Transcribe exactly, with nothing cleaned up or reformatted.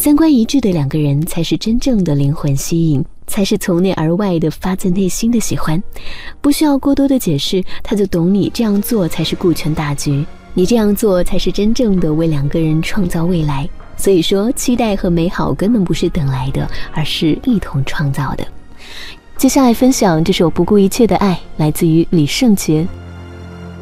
三观一致的两个人才是真正的灵魂吸引，才是从内而外的发自内心的喜欢。不需要过多的解释，他就懂你这样做才是顾全大局，你这样做才是真正的为两个人创造未来。所以说，期待和美好根本不是等来的，而是一同创造的。接下来分享这首不顾一切的爱，来自于李圣杰。